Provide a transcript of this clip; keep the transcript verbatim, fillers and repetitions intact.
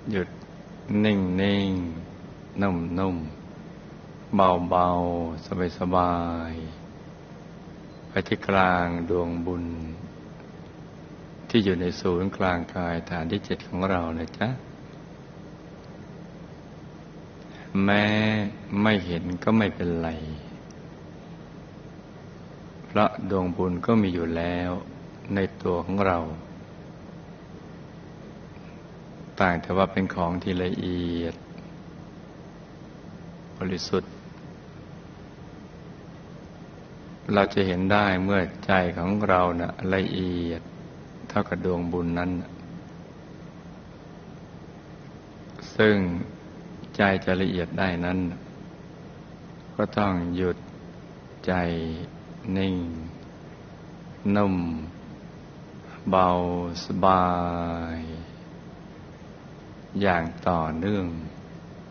หยุดนิ่งนิ่งนุ่มนุ่มเบาเบาสบายสบายไปที่กลางดวงบุญที่อยู่ในศูนย์กลางกายฐานที่เจ็ดของเรานะจ๊ะแม้ไม่เห็นก็ไม่เป็นไรเพราะดวงบุญก็มีอยู่แล้วในตัวของเราต่างแต่ว่าเป็นของที่ละเอียดบริสุทธิ์เราจะเห็นได้เมื่อใจของเรานะละเอียดเท่ากับดวงบุญนั้นซึ่งใจจะละเอียดได้นั้นก็ต้องหยุดใจนิ่งนุ่มเบาสบายอย่างต่อเนื่อง